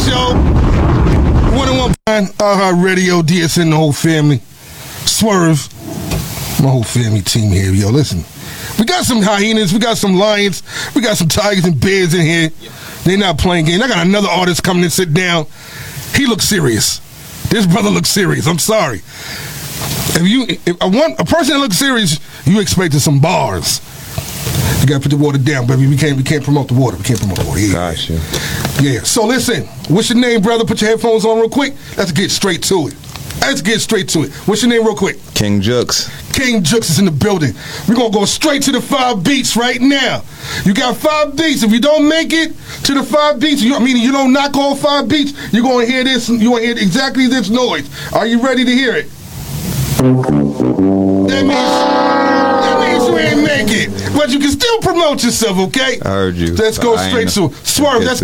Show. 101 Radio, DSN, the whole family. Swerve, my whole family team here. Yo, listen. We got some hyenas, we got some lions, we got some tigers and bears in here. They're not playing games. I got another artist coming in, sit down. He looks serious. This brother looks serious. I'm sorry. If I want a person that looks serious, you expected some bars. You gotta put the water down, baby. We can't promote the water. We can't promote the water. Yeah. Gotcha. Yeah. So listen, what's your name, brother? Put your headphones on real quick. Let's get straight to it. What's your name real quick? King Jux. King Jux is in the building. We're going to go straight to the 5 beats right now. You got 5 beats. If you don't make it to the 5 beats, meaning you don't knock all 5 beats, you're going to hear this. You're going to hear exactly this noise. Are you ready to hear it? That means you ain't make it. But you can still promote yourself, okay? I heard you. Let's go straight to it. Swerve, let's